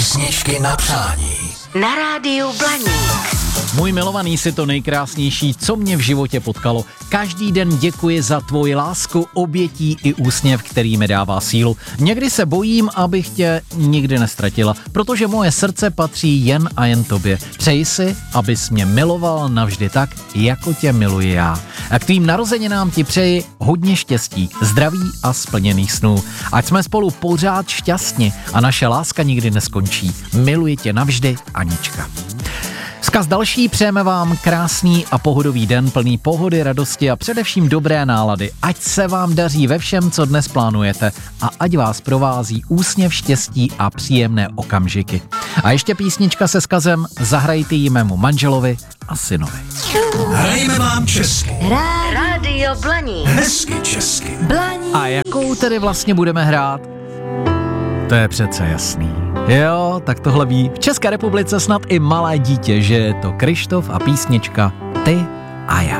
Písničky na přání. Na rádiu Blaník. Můj milovaný si to nejkrásnější, co mě v životě potkalo. Každý den děkuji za tvoji lásku, obětí i úsměv, který mi dává sílu. Někdy se bojím, abych tě nikdy nestratila, protože moje srdce patří jen a jen tobě. Přeji si, abys mě miloval navždy tak, jako tě miluji já. A k tvým narozeninám ti přeji hodně štěstí, zdraví a splněných snů. Ať jsme spolu pořád šťastní a naše láska nikdy neskončí. Miluji tě navždy, Anička. Vzkaz další, přejeme vám krásný a pohodový den plný pohody, radosti a především dobré nálady. Ať se vám daří ve všem, co dnes plánujete a ať vás provází úsměv, štěstí a příjemné okamžiky. A ještě písnička se vzkazem zahrajte jí mému manželovi a synovi. Hrajeme vám česky. Rádio Blaník. Hezky česky. Blaník. A jakou tedy vlastně budeme hrát? To je přece jasný. Jo, tak tohle ví v České republice snad i malé dítě, že je to Kryštof a písnička Ty a já.